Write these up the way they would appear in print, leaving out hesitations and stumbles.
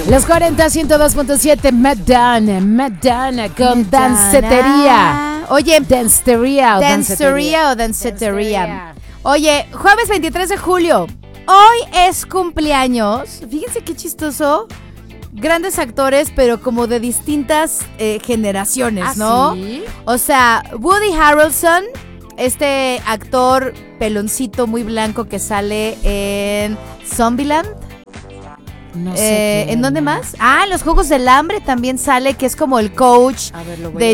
Los 40, 102.7, Madonna con Dancetería. Oye, Dancetería o Dancetería o Dancetería. Oye, jueves 23 de julio. Hoy es cumpleaños. Fíjense qué chistoso. Grandes actores, pero como de distintas generaciones, ¿no? ¿Sí? O sea, Woody Harrelson, este actor peloncito muy blanco que sale en Zombieland. No sé ¿En dónde más? Ah, en los Juegos del Hambre también sale, que es como el coach de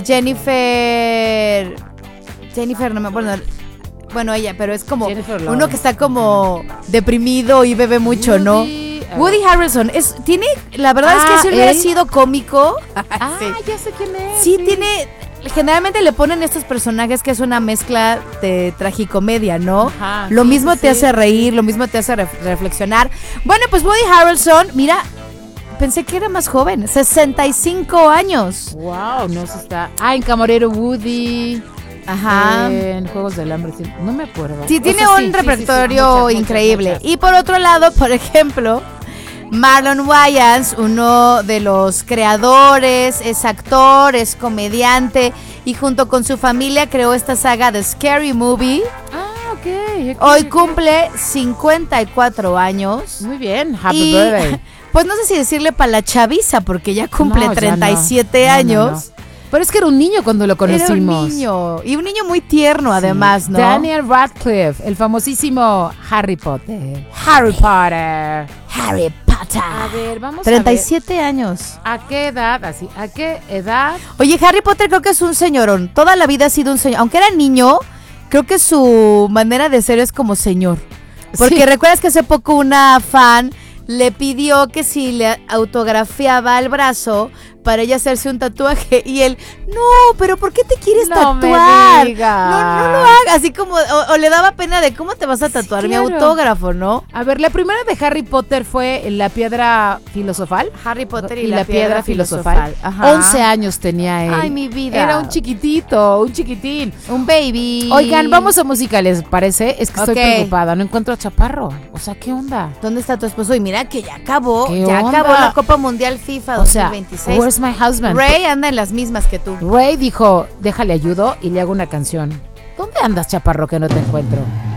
Jennifer, no me acuerdo. Bueno, ella, pero es como uno que está como deprimido y bebe mucho, ¿no? Woody Harrelson la verdad es que si hubiera sido cómico. Sí. Ya sé quién es. Sí, tiene. Generalmente le ponen estos personajes que es una mezcla de tragicomedia, ¿no? Ajá, lo mismo te hace reír, lo mismo te hace reflexionar. Bueno, pues Woody Harrelson, mira, pensé que era más joven, 65 años. Wow, no se está. En Camarero Woody. Ajá. En Juegos del Hambre, sí, no me acuerdo. Sí, tiene un repertorio increíble. Muchas. Y por otro lado, por ejemplo, Marlon Wayans, uno de los creadores, es actor, es comediante y junto con su familia creó esta saga de Scary Movie. Ok. Hoy cumple 54 años. Muy bien, happy birthday. Pues no sé si decirle para la chaviza porque ya cumple 37 años. Pero es que era un niño cuando lo conocimos. Era un niño, y un niño muy tierno además, ¿no? Daniel Radcliffe, el famosísimo Harry Potter. Harry Potter. A ver, vamos 37 años. ¿A qué edad? ¿A qué edad? Oye, Harry Potter creo que es un señorón. Toda la vida ha sido un señor. Aunque era niño, creo que su manera de ser es como señor. Porque recuerdas que hace poco una fan le pidió que si le autografiaba el brazo para ella hacerse un tatuaje y él, no, pero ¿por qué te quieres tatuar? Me digas. No lo hagas, así como, o le daba pena de cómo te vas a tatuar mi autógrafo, ¿no? A ver, la primera de Harry Potter fue La Piedra Filosofal. Harry Potter y la Piedra Filosofal. Ajá. 11 años tenía él. Ay, mi vida. Era un chiquitín. Un baby. Oigan, vamos a música, ¿les parece? Es que estoy preocupada, no encuentro a Chaparro. O sea, ¿qué onda? ¿Dónde está tu esposo? Y mira que ya acabó onda? La Copa Mundial FIFA 2026. Where's my husband? Ray anda en las mismas que tú. Ray dijo, déjale ayudo y le hago una canción. ¿Dónde andas, Chaparro, que no te encuentro?